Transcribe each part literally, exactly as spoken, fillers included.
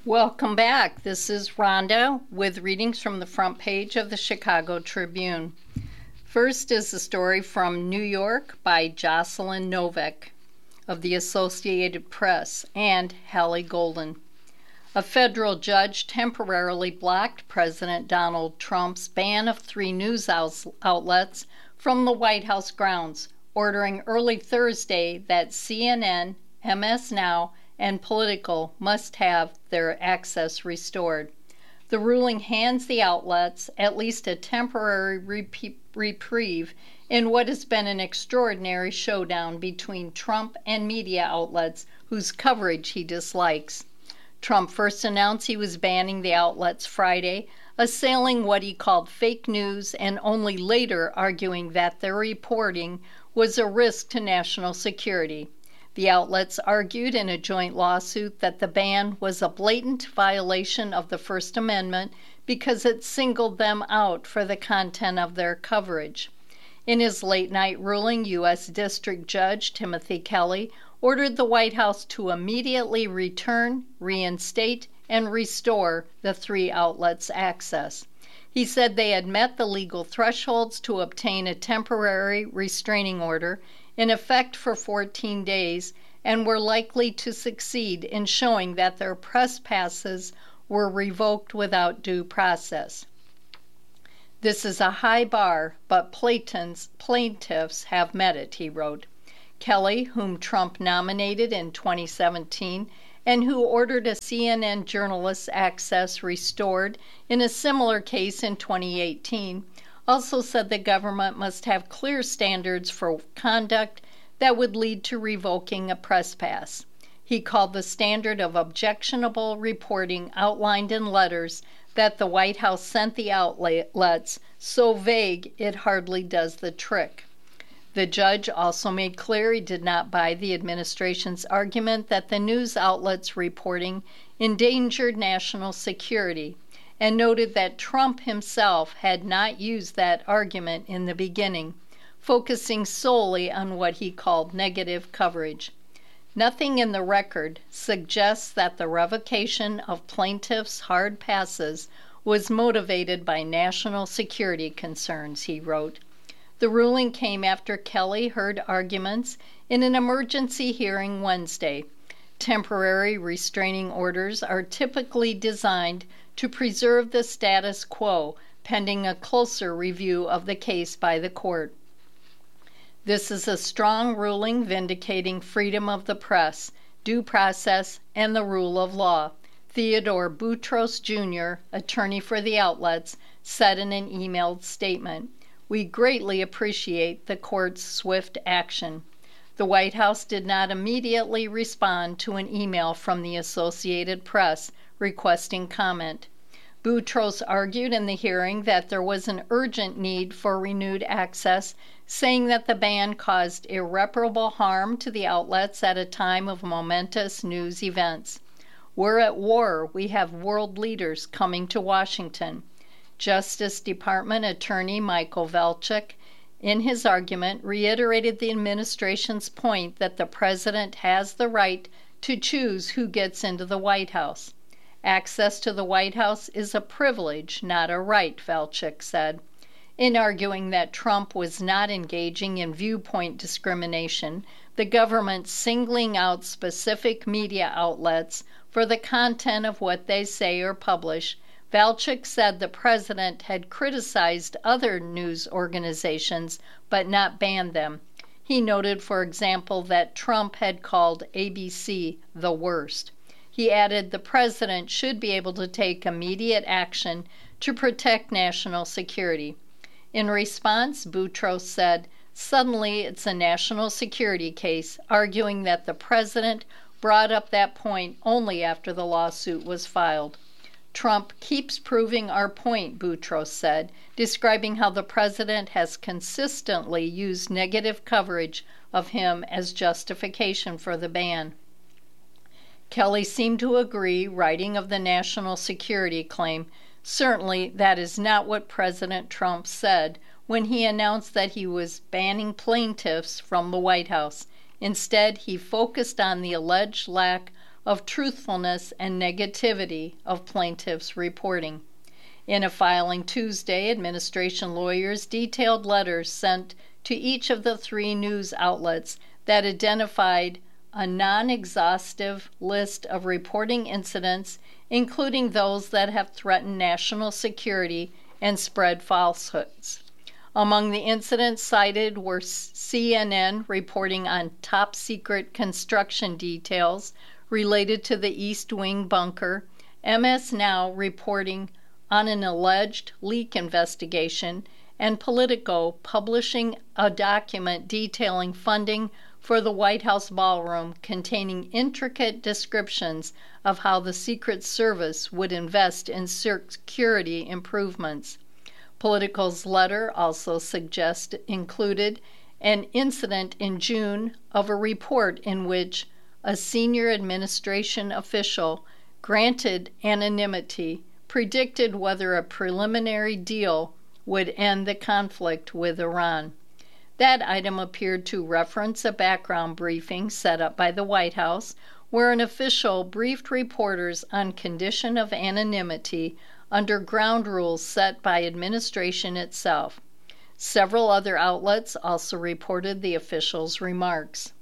Welcome back. This is Rhonda with readings from the front page of the Chicago Tribune. First is a story from New York by Jocelyn Novak of the Associated Press and Hallie Golden. A federal judge temporarily blocked President Donald Trump's ban of three news outlets from the White House grounds, ordering early Thursday that C N N, M S Now, and Politico must have their access restored. The ruling hands the outlets at least a temporary rep- reprieve in what has been an extraordinary showdown between Trump and media outlets whose coverage he dislikes. Trump first announced he was banning the outlets Friday, assailing what he called fake news and only later arguing that their reporting was a risk to national security. The outlets argued in a joint lawsuit that the ban was a blatant violation of the First Amendment because it singled them out for the content of their coverage. In his late-night ruling, U S District Judge Timothy Kelly ordered the White House to immediately return, reinstate, and restore the three outlets' access. He said they had met the legal thresholds to obtain a temporary restraining order in effect for fourteen days and were likely to succeed in showing that their press passes were revoked without due process. This is a high bar, but plaintiffs have met it, he wrote. Kelly, whom Trump nominated in twenty seventeen and who ordered a C N N journalist's access restored in a similar case in twenty eighteen, also said the government must have clear standards for conduct that would lead to revoking a press pass. He called the standard of objectionable reporting outlined in letters that the White House sent the outlets so vague it hardly does the trick. The judge also made clear he did not buy the administration's argument that the news outlets' reporting endangered national security, and noted that Trump himself had not used that argument in the beginning, focusing solely on what he called negative coverage. Nothing in the record suggests that the revocation of plaintiffs' hard passes was motivated by national security concerns, he wrote. The ruling came after Kelly heard arguments in an emergency hearing Wednesday. Temporary restraining orders are typically designed to preserve the status quo pending a closer review of the case by the court. This is a strong ruling vindicating freedom of the press, due process, and the rule of law, Theodore Boutros Junior, attorney for the outlets, said in an emailed statement. We greatly appreciate the court's swift action. The White House did not immediately respond to an email from the Associated Press requesting comment. Boutros argued in the hearing that there was an urgent need for renewed access, saying that the ban caused irreparable harm to the outlets at a time of momentous news events. We're at war. We have world leaders coming to Washington. Justice Department Attorney Michael Velchuk, in his argument, reiterated the administration's point that the president has the right to choose who gets into the White House. Access to the White House is a privilege, not a right, Velchuk said. In arguing that Trump was not engaging in viewpoint discrimination, the government singling out specific media outlets for the content of what they say or publish, Velchuk said the president had criticized other news organizations but not banned them. He noted, for example, that Trump had called A B C the worst. He added the president should be able to take immediate action to protect national security. In response, Boutros said, suddenly it's a national security case, arguing that the president brought up that point only after the lawsuit was filed. Trump keeps proving our point, Boutros said, describing how the president has consistently used negative coverage of him as justification for the ban. Kelly seemed to agree, writing of the national security claim. Certainly, that is not what President Trump said when he announced that he was banning plaintiffs from the White House. Instead, he focused on the alleged lack of truthfulness and negativity of plaintiffs' reporting. In a filing Tuesday, administration lawyers detailed letters sent to each of the three news outlets that identified a non-exhaustive list of reporting incidents, including those that have threatened national security and spread falsehoods. Among the incidents cited were C N N reporting on top-secret construction details related to the East Wing bunker, M S Now reporting on an alleged leak investigation, and Politico publishing a document detailing funding for the White House ballroom containing intricate descriptions of how the Secret Service would invest in security improvements. Politico's letter also suggests included an incident in June of a report in which a senior administration official, granted anonymity, predicted whether a preliminary deal would end the conflict with Iran. That item appeared to reference a background briefing set up by the White House, where an official briefed reporters on condition of anonymity under ground rules set by administration itself. Several other outlets also reported the official's remarks.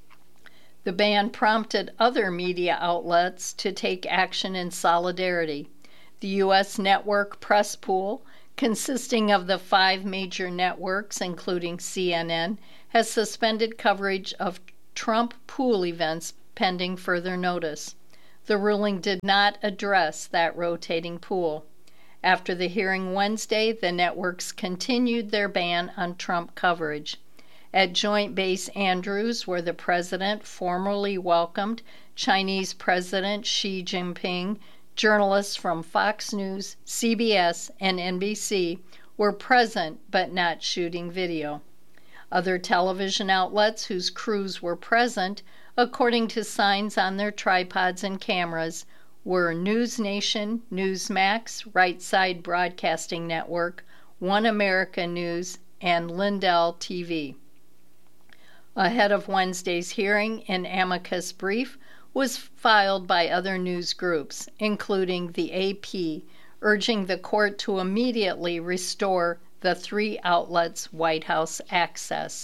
The ban prompted other media outlets to take action in solidarity. The U S network press pool, consisting of the five major networks, including C N N, has suspended coverage of Trump pool events pending further notice. The ruling did not address that rotating pool. After the hearing Wednesday, the networks continued their ban on Trump coverage. At Joint Base Andrews, where the president formally welcomed Chinese President Xi Jinping, journalists from Fox News, C B S, and N B C were present but not shooting video. Other television outlets whose crews were present, according to signs on their tripods and cameras, were News Nation, Newsmax, Right Side Broadcasting Network, One America News, and Lindell T V. Ahead of Wednesday's hearing, an amicus brief was filed by other news groups, including the A P, urging the court to immediately restore the three outlets' White House access.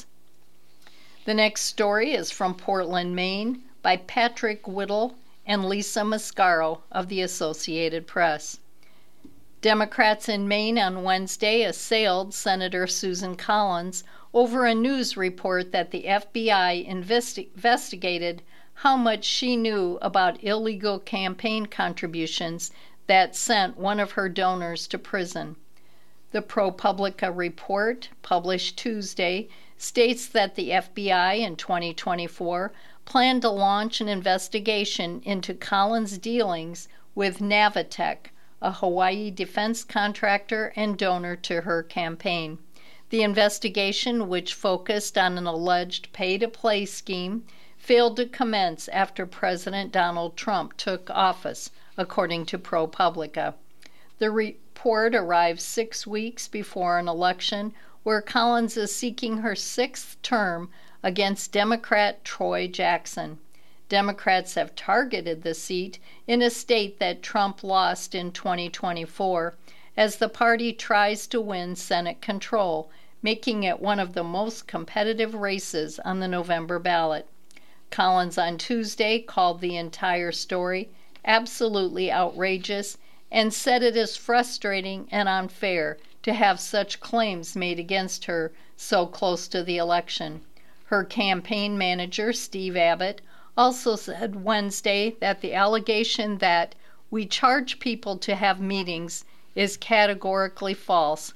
The next story is from Portland, Maine, by Patrick Whittle and Lisa Mascaro of the Associated Press. Democrats in Maine on Wednesday assailed Senator Susan Collins over a news report that the F B I investi- investigated how much she knew about illegal campaign contributions that sent one of her donors to prison. The ProPublica report, published Tuesday, states that the F B I in twenty twenty-four planned to launch an investigation into Collins' dealings with Navitech, a Hawaii defense contractor and donor to her campaign. The investigation, which focused on an alleged pay-to-play scheme, failed to commence after President Donald Trump took office, according to ProPublica. The report arrives six weeks before an election where Collins is seeking her sixth term against Democrat Troy Jackson. Democrats have targeted the seat in a state that Trump lost in twenty twenty-four as the party tries to win Senate control, making it one of the most competitive races on the November ballot. Collins on Tuesday called the entire story absolutely outrageous and said it is frustrating and unfair to have such claims made against her so close to the election. Her campaign manager, Steve Abbott, also said Wednesday that the allegation that we charge people to have meetings is categorically false,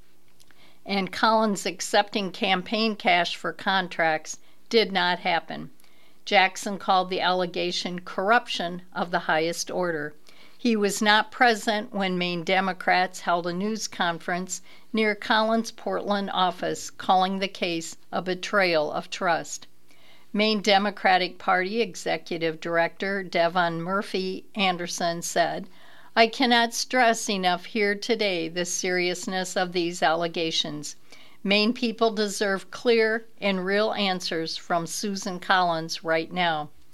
and Collins accepting campaign cash for contracts did not happen. Jackson called the allegation corruption of the highest order. He was not present when Maine Democrats held a news conference near Collins' Portland office, calling the case a betrayal of trust. Maine Democratic Party Executive Director Devon Murphy Anderson said, "I cannot stress enough here today the seriousness of these allegations. Maine people deserve clear and real answers from Susan Collins right now."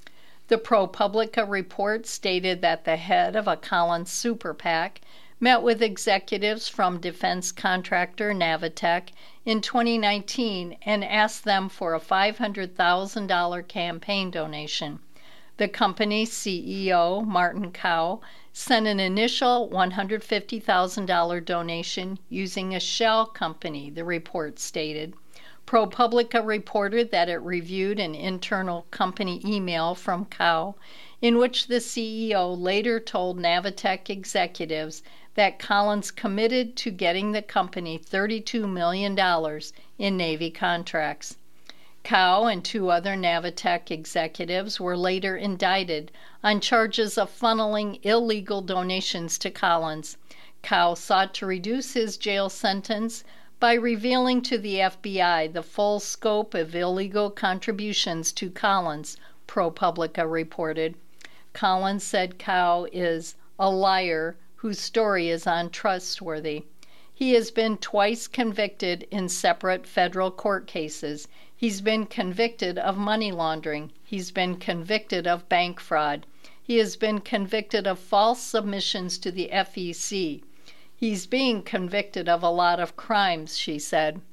The ProPublica report stated that the head of a Collins super PAC met with executives from defense contractor Navitec in twenty nineteen and asked them for a five hundred thousand dollars campaign donation. The company's C E O, Martin Kao, sent an initial one hundred fifty thousand dollars donation using a shell company, the report stated. ProPublica reported that it reviewed an internal company email from Kao, in which the C E O later told Navitec executives that Collins committed to getting the company thirty-two million dollars in Navy contracts. Kao and two other Navitec executives were later indicted on charges of funneling illegal donations to Collins. Kao sought to reduce his jail sentence by revealing to the F B I the full scope of illegal contributions to Collins, ProPublica reported. Collins said Kao is a liar whose story is untrustworthy. He has been twice convicted in separate federal court cases. He's been convicted of money laundering. He's been convicted of bank fraud. He has been convicted of false submissions to the F E C. He's being convicted of a lot of crimes, she said.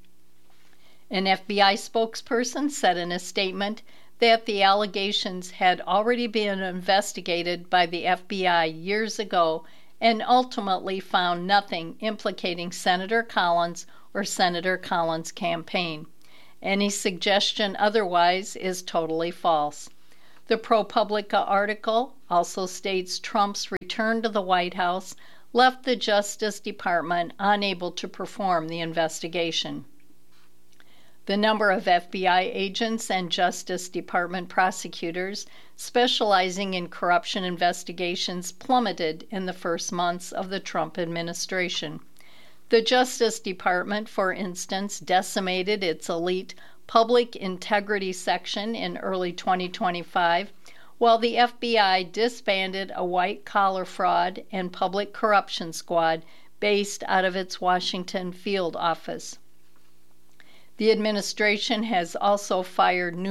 An F B I spokesperson said in a statement that the allegations had already been investigated by the F B I years ago and ultimately found nothing implicating Senator Collins or Senator Collins' campaign. Any suggestion otherwise is totally false. The ProPublica article also states Trump's return to the White House left the Justice Department unable to perform the investigation. The number of F B I agents and Justice Department prosecutors specializing in corruption investigations plummeted in the first months of the Trump administration. The Justice Department, for instance, decimated its elite Public Integrity Section in early twenty twenty-five, while the F B I disbanded a white-collar fraud and public corruption squad based out of its Washington field office. The administration has also fired